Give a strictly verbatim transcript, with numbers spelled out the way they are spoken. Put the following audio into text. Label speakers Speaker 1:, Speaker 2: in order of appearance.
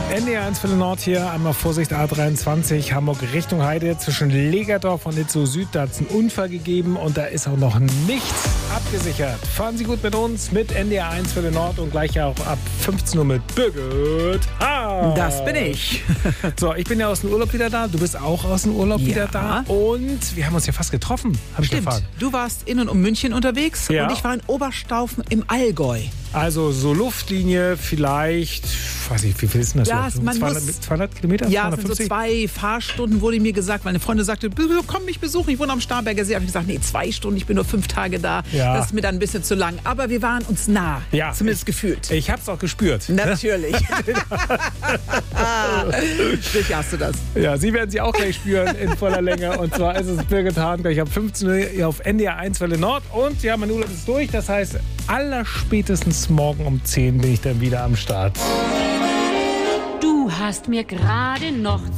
Speaker 1: N D R eins für den Nord hier, einmal Vorsicht A dreiundzwanzig, Hamburg Richtung Heide, zwischen Legerdorf und Itzehoe Süd, da hat es einen Unfall gegeben und da ist auch noch nichts abgesichert. Fahren Sie gut mit uns, mit N D R eins für den Nord und gleich auch ab fünfzehn Uhr mit Birgit Haas.
Speaker 2: Das bin ich.
Speaker 1: So, ich bin ja aus dem Urlaub wieder da, du bist auch aus dem Urlaub
Speaker 2: Ja.
Speaker 1: wieder da und wir haben uns ja fast getroffen, habe ich
Speaker 2: Stimmt,
Speaker 1: erfahren.
Speaker 2: du warst in und um München unterwegs
Speaker 1: Ja.
Speaker 2: und ich war in Oberstaufen im Allgäu.
Speaker 1: Also so Luftlinie vielleicht, weiß ich, wie viel ist denn das?
Speaker 2: Ja,
Speaker 1: überhaupt?
Speaker 2: man
Speaker 1: zweihundert,
Speaker 2: muss-
Speaker 1: zweihundert Kilometer?
Speaker 2: Ja, es sind so
Speaker 1: zweihundertfünfzig?
Speaker 2: zwei Fahrstunden, wurde mir gesagt, weil eine Freundin sagte, komm mich besuchen, ich wohne am Starnberger See. Habe ich gesagt, nee, zwei Stunden, ich bin nur fünf Tage da.
Speaker 1: Ja.
Speaker 2: Das ist mir dann ein bisschen zu lang. Aber wir waren uns nah,
Speaker 1: Ja,
Speaker 2: zumindest gefühlt.
Speaker 1: Ich hab's auch gespürt.
Speaker 2: Natürlich. Sicher hast du das.
Speaker 1: Ja, Sie werden sie auch gleich spüren in voller Länge. Und zwar ist es Birgit Hahn gleich ab fünfzehn Uhr hier auf N D R eins Welle Nord. Und ja, mein Urlaub ist durch. Das heißt, allerspätestens morgen um zehn bin ich dann wieder am Start.
Speaker 3: Du hast mir gerade noch